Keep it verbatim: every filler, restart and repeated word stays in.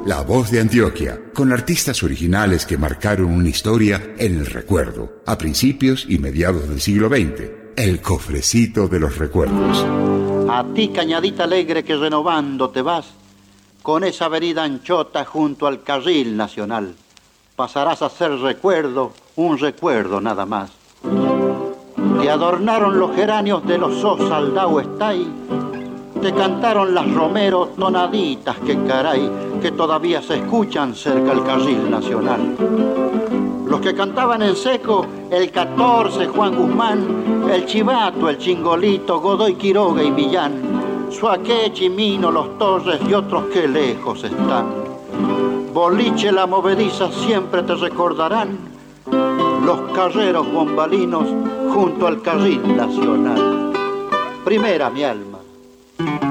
La Voz de Antioquia, con artistas originales que marcaron una historia en el recuerdo, a principios y mediados del siglo veinte. El cofrecito de los recuerdos. A ti, cañadita alegre, que renovando te vas, con esa verida anchota junto al carril nacional, pasarás a ser recuerdo, un recuerdo nada más. Te adornaron los geranios de los Sosaldao Estay, te cantaron las Romero tonaditas, que caray, que todavía se escuchan cerca del carril nacional. Los que cantaban en seco, el catorce, Juan Guzmán, el Chivato, el Chingolito, Godoy Quiroga y Millán, Suaqué, Chimino, Los Torres y otros que lejos están. Boliche, La Movediza siempre te recordarán, los carreros bombalinos junto al carril nacional. Primera mi alma.